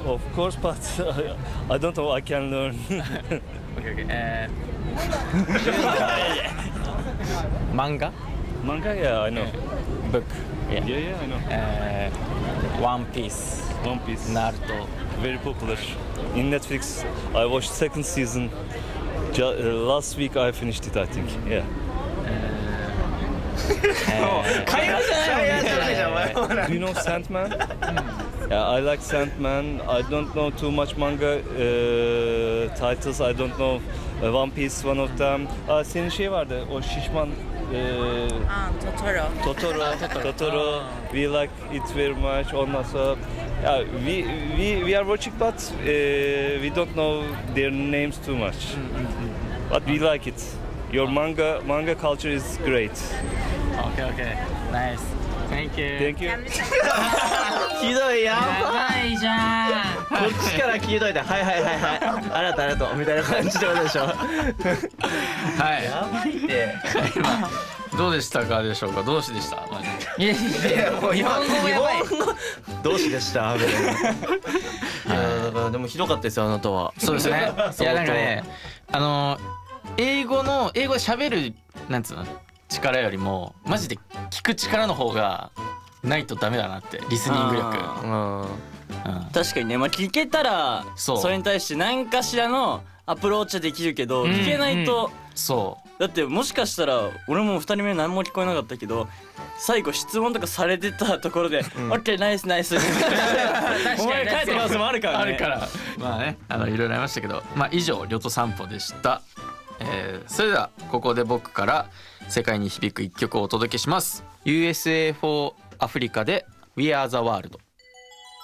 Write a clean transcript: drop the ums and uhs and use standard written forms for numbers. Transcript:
of course, but I don't know. I can learn. Okay. 漫画 Manga, yeah, I know. book Yeah, yeah, I know. One Piece One Piece. Naruto Very popular. In Netflix, I watched second season. Last week I finished it, I think. Yeah. 会話じゃないじゃんお前 Do you know Sandman? Yeah, I like Sandman. I don't know too much manga titles. I don't know One Piece, one of them. Senin şey vardı, o şişman Totoro. We like it very much. Ondan sonra we are watching, but we don't know their names too much. But we like it. Your manga culture is great. Okay. Nice. Thank you. Thank you. ひどいやばばいじゃん。 こっちから聞いといてはいありがとうみたいな感じってことでしょはいやばいって今どうでしたかでしょうか。どうしでした。 いやもう日本語やばい。 どうしでしたみたいないやだからでもひどかったですよあなたはそうですね。いやなんかね英語で喋るなんつうの力よりもマジで聞く力の方がないとダメだなってリスニング力。 確かにね、まあ、聞けたらそうそれに対して何かしらのアプローチはできるけど、聞けないと、 そうだってもしかしたら俺も2人目何も聞こえなかったけど最後質問とかされてたところで「オッケーナイスナイス」お前帰ってますもあるからね。 あるからまあねいろいろありましたけど、まあ以上りょと散歩でした。それではここで僕から世界に響く一曲をお届けします。USA for アフリカで We Are the World。